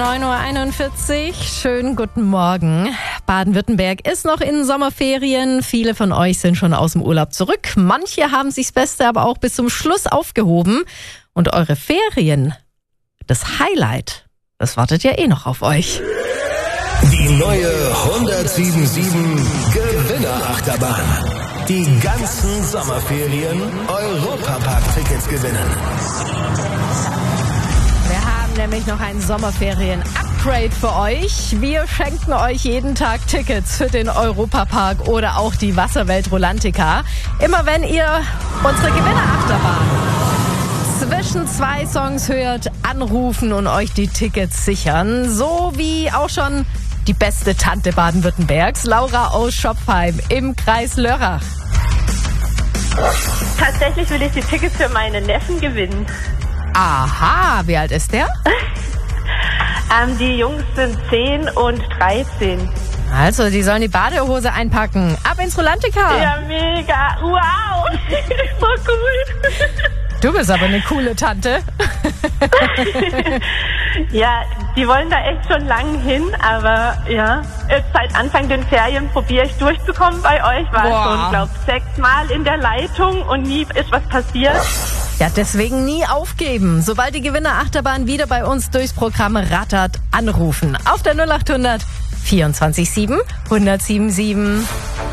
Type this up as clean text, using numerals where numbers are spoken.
9:41 Uhr. Schönen guten Morgen. Baden-Württemberg ist noch in Sommerferien. Viele von euch sind schon aus dem Urlaub zurück. Manche haben sich das Beste aber auch bis zum Schluss aufgehoben. Und eure Ferien, das Highlight, das wartet ja noch auf euch. Die neue 107.7 Gewinnerachterbahn. Die ganzen Sommerferien Europapark-Tickets gewinnen. Wir haben nämlich noch ein Sommerferien-Upgrade für euch. Wir schenken euch jeden Tag Tickets für den Europapark oder auch die Wasserwelt Rolantica. Immer wenn ihr unsere Gewinnerachterbahn zwischen 2 Songs hört, anrufen und euch die Tickets sichern. So wie auch schon die beste Tante Baden-Württembergs, Laura aus Schopfheim im Kreis Lörrach. Tatsächlich will ich die Tickets für meine Neffen gewinnen. Aha, wie alt ist der? Die Jungs sind 10 und 13. Also, die sollen die Badehose einpacken. Ab ins Rolantica. Ja, mega. Wow. So cool. Du bist aber eine coole Tante. Ja, die wollen da echt schon lang hin, aber ja, jetzt seit Anfang den Ferien probiere ich durchzukommen bei euch. War schon, glaube ich, 6 Mal in der Leitung und nie ist was passiert. Ja, deswegen nie aufgeben. Sobald die Gewinnerachterbahn wieder bei uns durchs Programm rattert, anrufen. Auf der 0800 24 7 1077.